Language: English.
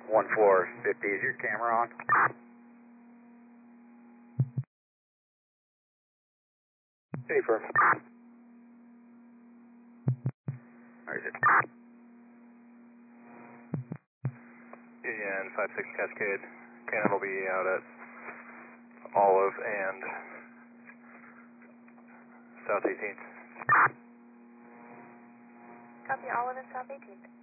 1450, is your camera on? Any firm. Or is it? Union 56 Cascade. Cannon will be out at Olive and South 18th. Copy, Olive and South 18th.